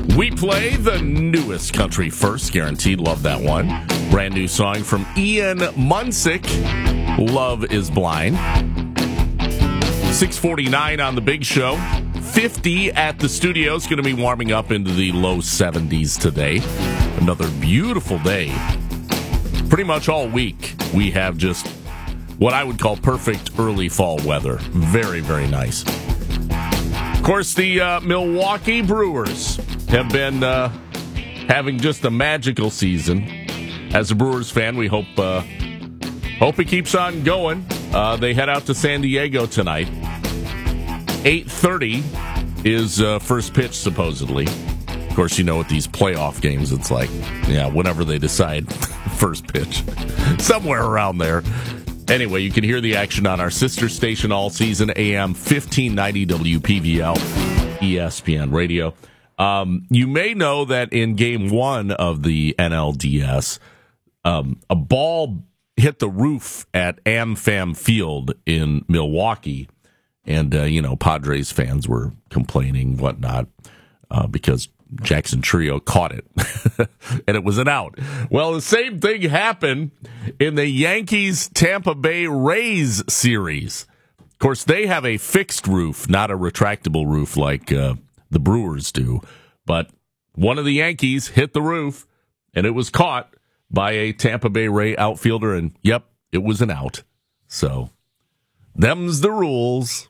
We play the newest country first, guaranteed. Love that one. Brand new song from Ian Munsick, Love is Blind. 6:49 on the Big Show. 50 at the studio. It's going to be warming up into the low 70s today. Another beautiful day. Pretty much all week, we have just what I would call perfect early fall weather. Very, very nice. Of course, the Milwaukee Brewers have been having just a magical season. As a Brewers fan, we hope it keeps on going. They head out to San Diego tonight. 8:30 is first pitch, supposedly. Of course, you know, with these playoff games, it's like, whenever they decide first pitch. Somewhere around there. Anyway, you can hear the action on our sister station all season, AM 1590 WPVL, ESPN Radio. You may know that in Game 1 of the NLDS, a ball hit the roof at AmFam Field in Milwaukee, and, Padres fans were complaining, whatnot, because Jackson Trio caught it, and it was an out. Well, the same thing happened in the Yankees-Tampa Bay Rays series. Of course, they have a fixed roof, not a retractable roof like the Brewers do, but one of the Yankees hit the roof, and it was caught by a Tampa Bay Ray outfielder, and, yep, it was an out. So, them's the rules.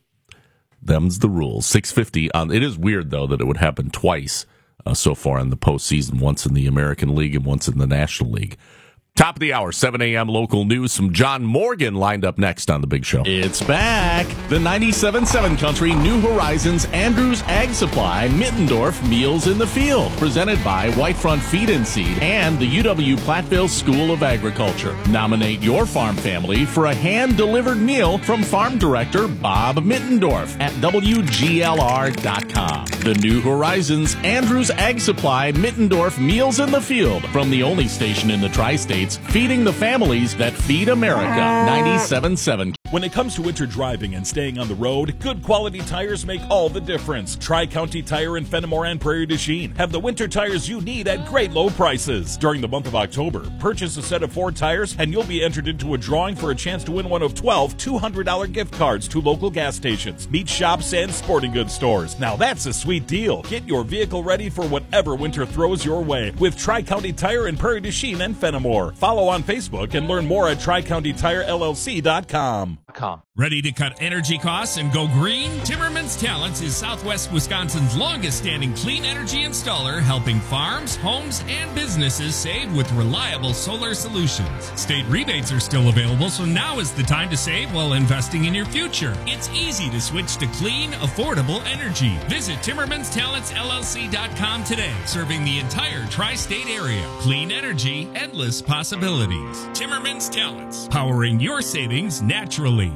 6:50 on. It is weird, though, that it would happen twice so far in the postseason, once in the American League and once in the National League. Top of the hour, 7 a.m. local news. Some John Morgan lined up next on the Big Show. It's back. The 97.7 Country New Horizons Andrews Ag Supply Mittendorf Meals in the Field. Presented by Whitefront Feed and Seed and the UW Platteville School of Agriculture. Nominate your farm family for a hand-delivered meal from Farm Director Bob Mittendorf at WGLR.com. The New Horizons Andrews Ag Supply Mittendorf Meals in the Field. From the only station in the Tri-States feeding the families that feed America. 97.7. When it comes to winter driving and staying on the road, good quality tires make all the difference. Tri-County Tire in Fenimore and Prairie du Chien have the winter tires you need at great low prices. During the month of October, purchase a set of 4 tires and you'll be entered into a drawing for a chance to win one of 12 $200 gift cards to local gas stations, meat shops, and sporting goods stores. Now that's a sweet deal. Get your vehicle ready for whatever winter throws your way with Tri-County Tire in Prairie du Chien and Fenimore. Follow on Facebook and learn more at TriCountyTireLLC.com. Ready to cut energy costs and go green? Timmerman's Talents is Southwest Wisconsin's longest-standing clean energy installer, helping farms, homes, and businesses save with reliable solar solutions. State rebates are still available, so now is the time to save while investing in your future. It's easy to switch to clean, affordable energy. Visit TimmermansTalentsLLC.com today, serving the entire tri-state area. Clean energy, endless possibilities. Timmerman's Talents, powering your savings naturally.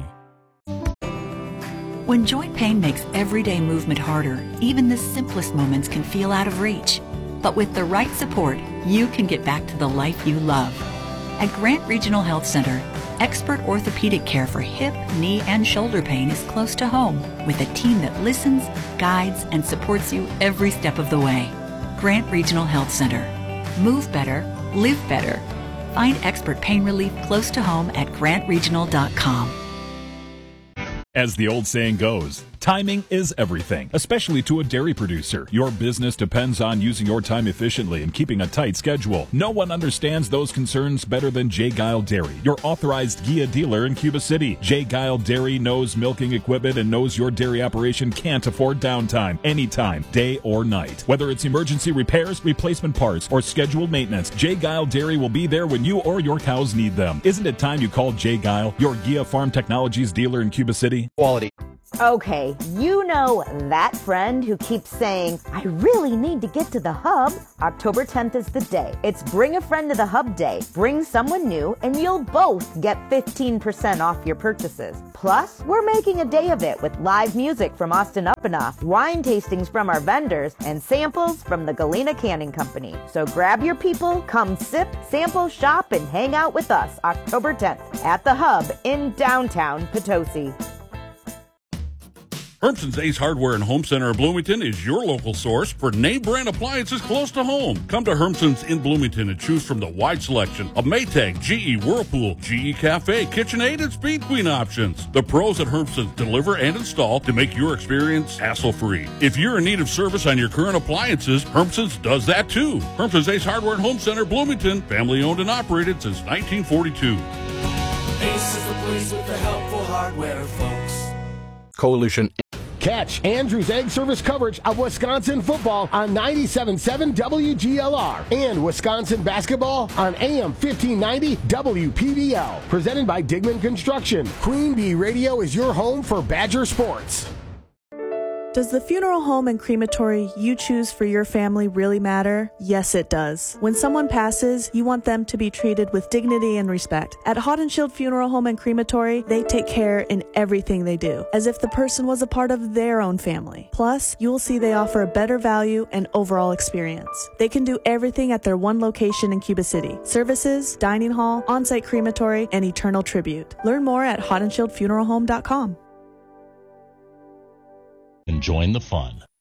When joint pain makes everyday movement harder, even the simplest moments can feel out of reach. But with the right support, you can get back to the life you love. At Grant Regional Health Center, expert orthopedic care for hip, knee, and shoulder pain is close to home, with a team that listens, guides, and supports you every step of the way. Grant Regional Health Center. Move better, live better. Find expert pain relief close to home at grantregional.com. As the old saying goes, timing is everything, especially to a dairy producer. Your business depends on using your time efficiently and keeping a tight schedule. No one understands those concerns better than J. Geil Dairy, your authorized Gia dealer in Cuba City. J. Geil Dairy knows milking equipment and knows your dairy operation can't afford downtime anytime, day or night. Whether it's emergency repairs, replacement parts, or scheduled maintenance, J. Geil Dairy will be there when you or your cows need them. Isn't it time you called J. Geil, your Gia Farm Technologies dealer in Cuba City? Quality. Okay, you know that friend who keeps saying, I really need to get to the hub? October 10th is the day. It's Bring a Friend to the Hub Day. Bring someone new and you'll both get 15% off your purchases. Plus, we're making a day of it with live music from Austin Upanoff, wine tastings from our vendors, and samples from the Galena Canning Company. So grab your people, come sip, sample, shop, and hang out with us October 10th at the Hub in downtown Potosi. Hermson's Ace Hardware and Home Center in Bloomington is your local source for name brand appliances close to home. Come to Hermson's in Bloomington and choose from the wide selection of Maytag, GE, Whirlpool, GE Cafe, KitchenAid, and Speed Queen options. The pros at Hermson's deliver and install to make your experience hassle-free. If you're in need of service on your current appliances, Hermson's does that too. Hermson's Ace Hardware and Home Center, Bloomington, family owned and operated since 1942. Ace is the place with the helpful hardware, folks. Coalition. Catch Andrews Egg Service coverage of Wisconsin football on 97.7 WGLR and Wisconsin basketball on AM 1590 WPBL. Presented by Digman Construction. Queen Bee Radio is your home for Badger sports. Does the funeral home and crematory you choose for your family really matter? Yes, it does. When someone passes, you want them to be treated with dignity and respect. At Hot and Shield Funeral Home and Crematory, they take care in everything they do, as if the person was a part of their own family. Plus, you will see they offer a better value and overall experience. They can do everything at their one location in Cuba City. Services, dining hall, on-site crematory, and eternal tribute. Learn more at hotandshieldfuneralhome.com. And join the fun.